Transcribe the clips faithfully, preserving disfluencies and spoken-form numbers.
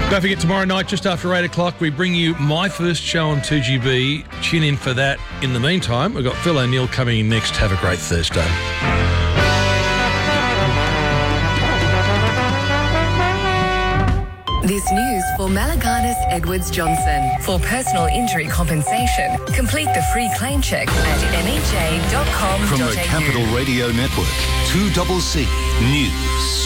Don't forget, tomorrow night, just after eight o'clock, we bring you my first show on two G B. Tune in for that. In the meantime, we've got Phil O'Neill coming in next. Have a great Thursday. This news for Malaganas Edwards Johnson. For personal injury compensation, complete the free claim check at m h a dot com dot a u. From the Capital Radio Network, two C C News.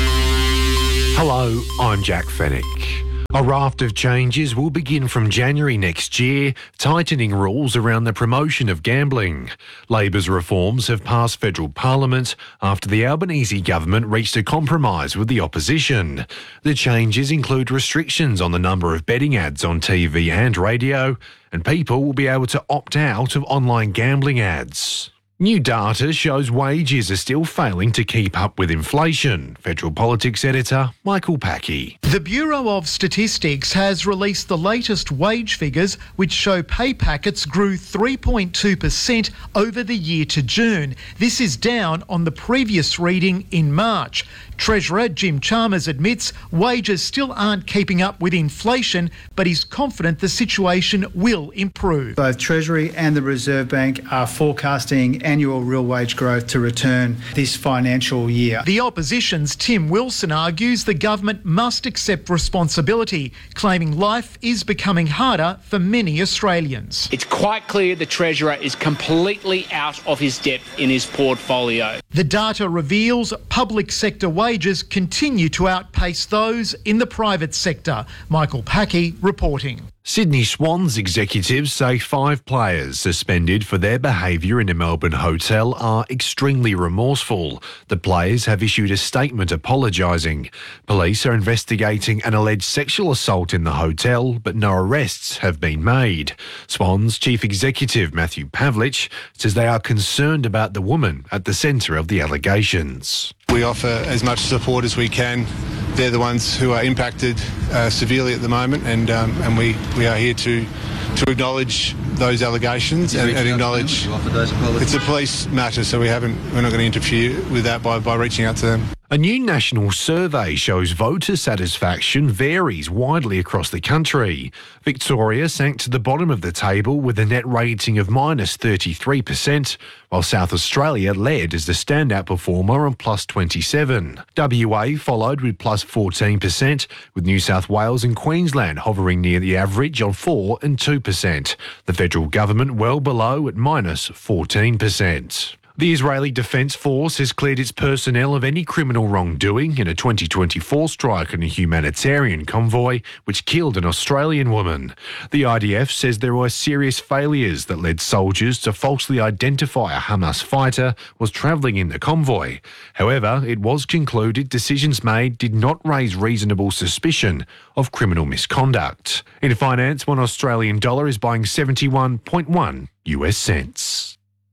Hello, I'm Jack Fennick. A raft of changes will begin from January next year, tightening rules around the promotion of gambling. Labor's reforms have passed federal parliament after the Albanese government reached a compromise with the opposition. The changes include restrictions on the number of betting ads on T V and radio, and people will be able to opt out of online gambling ads. New data shows wages are still failing to keep up with inflation. Federal Politics editor Michael Packey. The Bureau of Statistics has released the latest wage figures, which show pay packets grew three point two percent over the year to June. This is down on the previous reading in March. Treasurer Jim Chalmers admits wages still aren't keeping up with inflation, but he's confident the situation will improve. Both Treasury and the Reserve Bank are forecasting annual real wage growth to return this financial year. The opposition's Tim Wilson argues the government must accept responsibility, claiming life is becoming harder for many Australians. It's quite clear the Treasurer is completely out of his depth in his portfolio. The data reveals public sector wages continue to outpace those in the private sector. Michael Packey reporting. Sydney Swans executives say five players suspended for their behaviour in a Melbourne hotel are extremely remorseful. The players have issued a statement apologising. Police are investigating an alleged sexual assault in the hotel, but no arrests have been made. Swans chief executive Matthew Pavlich says they are concerned about the woman at the centre of the allegations. We offer as much support as we can. They're the ones who are impacted uh, severely at the moment, and um, and we, we are here to to acknowledge those allegations and, and acknowledge it's a police matter, so we haven't we're not going to interfere with that by, by reaching out to them. A new national survey shows voter satisfaction varies widely across the country. Victoria sank to the bottom of the table with a net rating of minus thirty-three percent, while South Australia led as the standout performer on plus twenty-seven. W A followed with plus fourteen percent, with New South Wales and Queensland hovering near the average on four and two percent. The federal government well below at minus fourteen percent. The Israeli Defence Force has cleared its personnel of any criminal wrongdoing in a twenty twenty-four strike on a humanitarian convoy which killed an Australian woman. The I D F says there were serious failures that led soldiers to falsely identify a Hamas fighter was travelling in the convoy. However, it was concluded decisions made did not raise reasonable suspicion of criminal misconduct. In finance, one Australian dollar is buying seventy-one point one U S cents.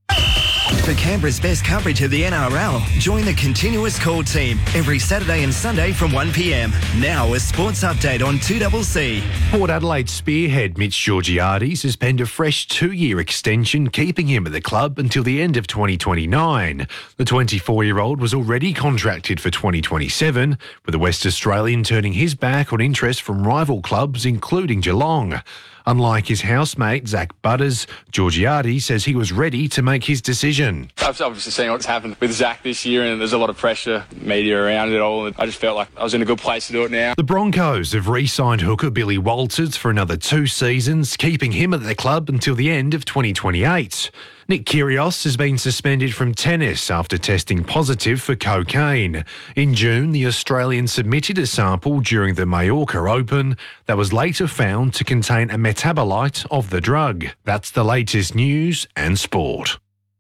For Canberra's best coverage of the N R L, join the Continuous Call team every Saturday and Sunday from one p m. Now a sports update on two C C. Port Adelaide spearhead Mitch Georgiades has penned a fresh two-year extension, keeping him at the club until the end of twenty twenty-nine. The twenty-four-year-old was already contracted for twenty twenty-seven, with the West Australian turning his back on interest from rival clubs, including Geelong. Unlike his housemate, Zach Butters, Georgiades says he was ready to make his decision. I've obviously seen what's happened with Zach this year, and there's a lot of pressure, media around it all, and I just felt like I was in a good place to do it now. The Broncos have re-signed hooker Billy Walters for another two seasons, keeping him at the club until the end of twenty twenty-eight. Nick Kyrgios has been suspended from tennis after testing positive for cocaine. In June, the Australian submitted a sample during the Mallorca Open that was later found to contain a metabolite of the drug. That's the latest news and sport.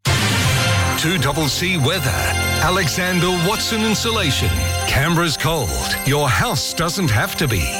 two C C weather. Alexander Watson Insulation. Canberra's cold. Your house doesn't have to be.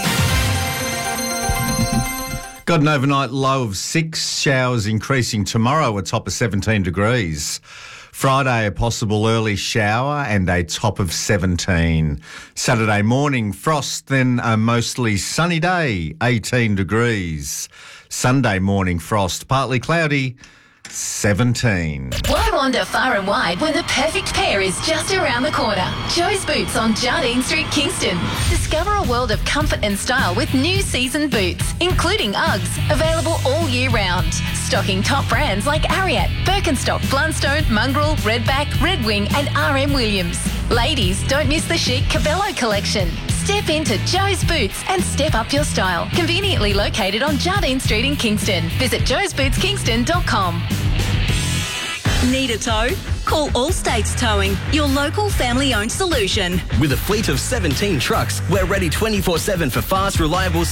Got an overnight low of six, showers increasing tomorrow, a top of seventeen degrees. Friday, a possible early shower and a top of seventeen. Saturday morning, frost, then a mostly sunny day, eighteen degrees. Sunday morning, frost, partly cloudy seventeen. Why wander far and wide when the perfect pair is just around the corner? Joe's Boots on Jardine Street, Kingston. Discover a world of comfort and style with new season boots, including Uggs, available all year round. Stocking top brands like Ariat, Birkenstock, Blundstone, Mongrel, Redback, Red Wing and R M Williams. Ladies, don't miss the chic Cabello collection. Step into Joe's Boots and step up your style. Conveniently located on Jardine Street in Kingston. Visit joes boots kingston dot com. Need a tow? Call All States Towing, your local family-owned solution. With a fleet of seventeen trucks, we're ready twenty-four seven for fast, reliable